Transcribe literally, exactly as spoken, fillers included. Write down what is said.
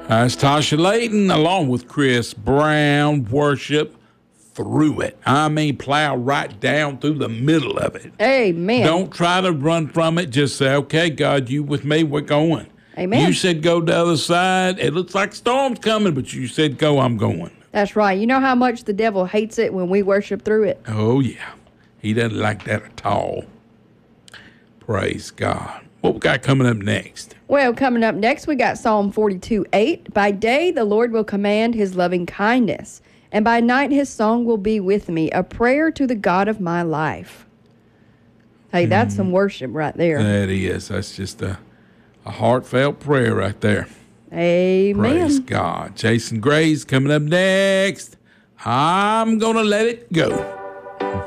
That's Tasha Layton along with Chris Brown. Worship through it. I mean, plow right down through the middle of it. Amen. Don't try to run from it. Just say, okay, God, you with me, we're going. Amen. You said go the other side. It looks like storm's coming, but you said go, I'm going. That's right. You know how much the devil hates it when we worship through it? Oh, yeah. He doesn't like that at all. Praise God. What we got coming up next? Well, coming up next, we got Psalm forty-two eight. By day, the Lord will command his loving kindness, and by night, his song will be with me, a prayer to the God of my life. Hey, that's mm. some worship right there. That is. That's just a, a heartfelt prayer right there. Amen. Praise God. Jason Gray's coming up next. I'm going to let it go.